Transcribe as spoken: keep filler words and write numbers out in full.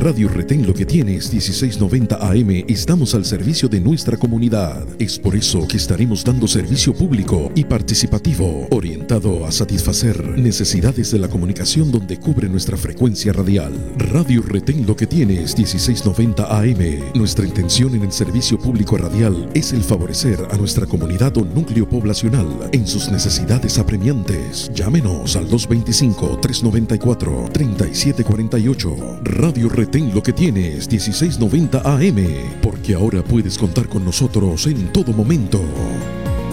Radio Retén Lo que Tienes dieciséis noventa A M estamos al servicio de nuestra comunidad. Es por eso que estaremos dando servicio público y participativo, orientado a satisfacer necesidades de la comunicación donde cubre nuestra frecuencia radial. Radio Retén Lo que Tienes dieciséis noventa A M. Nuestra intención en el servicio público radial es el favorecer a nuestra comunidad o núcleo poblacional en sus necesidades apremiantes. Llámenos al dos dos cinco, tres nueve cuatro, tres siete cuatro ocho. Radio Retén Lo que Tienes dieciséis noventa A M, porque ahora puedes contar con nosotros en todo momento.